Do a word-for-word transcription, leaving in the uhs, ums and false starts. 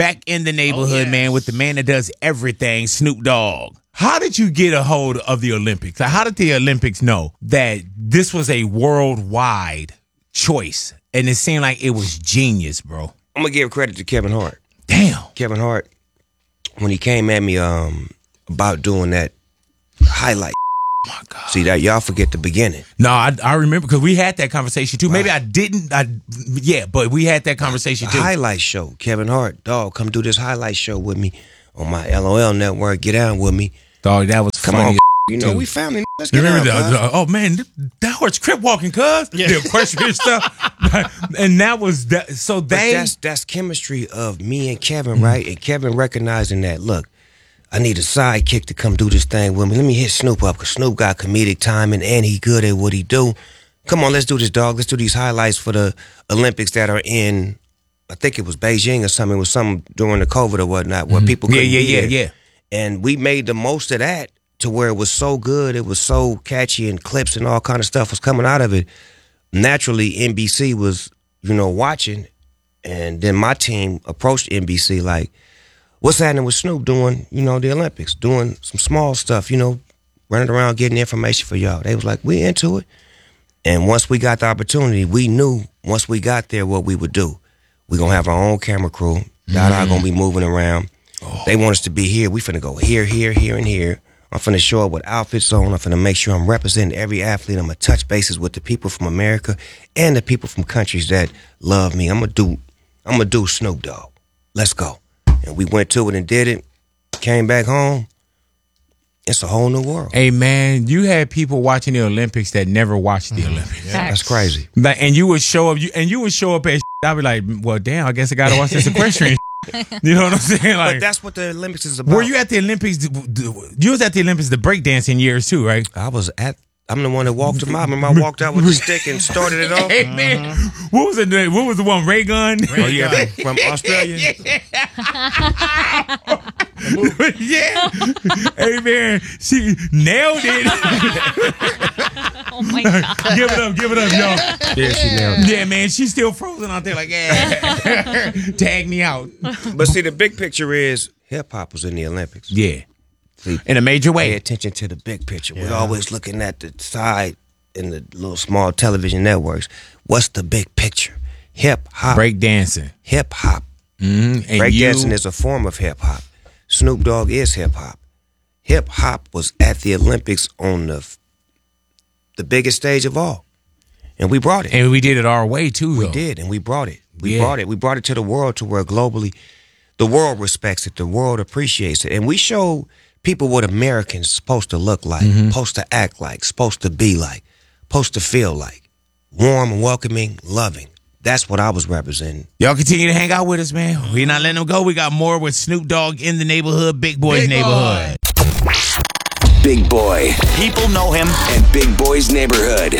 back in the neighborhood, Oh, yes. man, with the man that does everything, Snoop Dogg. How did you get a hold of the Olympics? Like, how did the Olympics know that this was a worldwide choice? And it seemed like it was genius, bro. I'm gonna give credit to Kevin Hart. Damn. Kevin Hart, when he came at me um, about doing that highlight. Oh my God. See that y'all forget the beginning. No, I, I remember because we had that conversation too. Maybe I didn't. I yeah, but we had that conversation The too. highlight show. Kevin Hart, dog, come do this highlight show with me on my L O L network. Get down with me. Dog, that was Come funny. on, you know too. we family. Let's You get remember out, that? guys. Oh man, that was crip walking, cuz Yeah. the equestrian stuff, and that was that. So But they that's that's chemistry of me and Kevin, right? And Kevin recognizing that. Look, I need a sidekick to come do this thing with me. Let me hit Snoop up because Snoop got comedic timing and he good at what he do. Come on, let's do this, dog. Let's do these highlights for the Olympics that are in. I think it was Beijing or something. It was something during the COVID or whatnot where people yeah, couldn't yeah, be yeah, there. yeah. And we made the most of that to where it was so good, it was so catchy, and clips and all kind of stuff was coming out of it. Naturally, N B C was, you know, watching, and then my team approached N B C like, what's happening with Snoop doing, you know, the Olympics, doing some small stuff, you know, running around getting information for y'all. They was like, we into it. And once we got the opportunity, we knew once we got there what we would do. We gonna have our own camera crew. Dada gonna be moving around. They want us to be here. We finna go here, here, here, and here. I'm finna show up with outfits on. I'm finna make sure I'm representing every athlete. I'm gonna touch bases with the people from America and the people from countries that love me. I'm gonna do, I'm gonna do Snoop Dogg. Let's go. And we went to it and did it. Came back home. It's a whole new world. Hey man, you had people watching the Olympics that never watched the Olympics. Facts. That's crazy. Like, and you would show up, you and you would show up at. I'd be like, well, damn, I guess I gotta watch this equestrian. You know what I'm saying? Like, But that's what the Olympics is about. were you at the Olympics? You was at the Olympics, the breakdancing years too, right? I was at. I'm the one that walked them out. Remember, I walked out with the stick and started it off. Hey man, what was the what was the one? Ray Gun. Oh yeah, from Australia. Yeah. Hey man, she nailed it. Oh my God. Give it up, give it up, y'all. Yeah, she nailed it. Yeah, man, she's still frozen out there. Like, yeah, tag me out. But see, the big picture is hip hop was in the Olympics. Yeah, See, in a major pay way. attention to the big picture. We're always looking at the side in the little small television networks. What's the big picture? Hip hop. Break dancing. Hip hop. Mm-hmm. And Breakdancing you, is a form of hip hop. Snoop Dogg is hip hop. Hip hop was at the Olympics on the the biggest stage of all, and we brought it. and we did it our way too. We though. did, and we brought it. We Yeah. brought it. We brought it to the world to where globally, the world respects it. The world appreciates it, and we show people what Americans supposed to look like, Mm-hmm. supposed to act like, supposed to be like, supposed to feel like, warm, welcoming, loving. That's what I was representing. Y'all continue to hang out with us, man. We're not letting them go. We got more with Snoop Dogg in the neighborhood, Big Boy's Big neighborhood. Big Boy People know him. and Big Boy's Neighborhood.